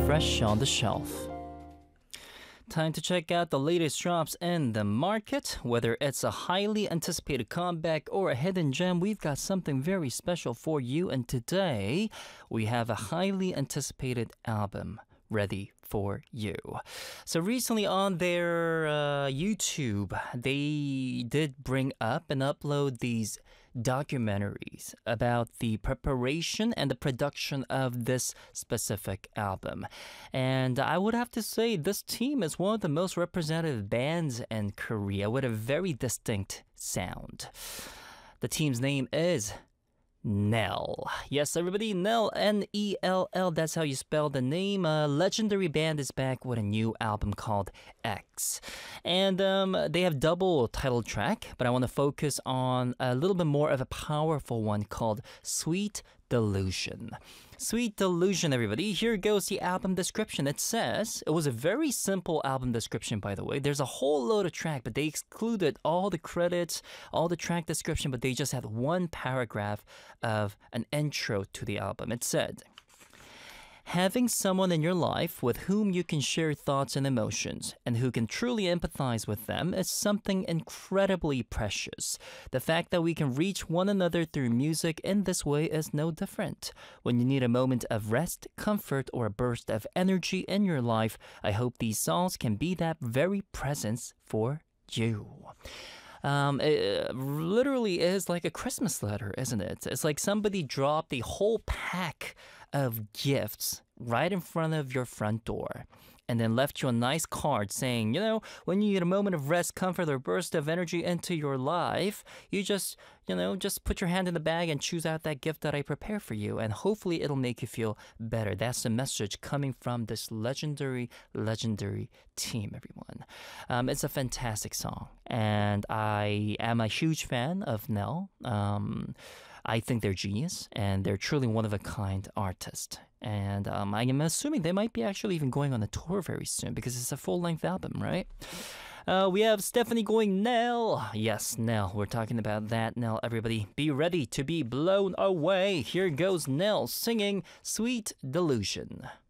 fresh on the shelf. Time to check out the latest drops in the market. Whether it's a highly anticipated comeback or a hidden gem, we've got something very special for you. And today, we have a highly anticipated album ready for you. So recently on their YouTube, they did bring up and upload these documentaries about the preparation and the production of this specific album. And I would have to say this team is one of the most representative bands in Korea with a very distinct sound. The team's name is Nell. Yes, everybody, Nell, Nell, that's how you spell the name. A legendary band is back with a new album called X. And they have double title track, but I want to focus on a little bit more of a powerful one called Sweet Delusion. Sweet Delusion, everybody. Here goes the album description. It says, it was a very simple album description, by the way. There's a whole load of track, but they excluded all the credits, all the track description, but they just had one paragraph of an intro to the album. It said, having someone in your life with whom you can share thoughts and emotions and who can truly empathize with them is something incredibly precious. The fact that we can reach one another through music in this way is no different. When you need a moment of rest, comfort, or a burst of energy in your life, I hope these songs can be that very presence for you. It literally is like a Christmas letter, isn't it? It's like somebody dropped a whole pack of gifts right in front of your front door and then left you a nice card saying, you know, when you need a moment of rest, comfort, or burst of energy into your life, you just put your hand in the bag and choose out that gift that I prepare for you, and hopefully it'll make you feel better. That's the message coming from this legendary team, everyone. It's a fantastic song, and I am a huge fan of Nell. I think they're genius, and they're truly one-of-a-kind artist. And I am assuming they might be actually even going on a tour very soon because it's a full-length album, right? We have Stephanie going Nell. Yes, Nell. We're talking about that, Nell. Everybody, be ready to be blown away. Here goes Nell singing Sweet Delusion.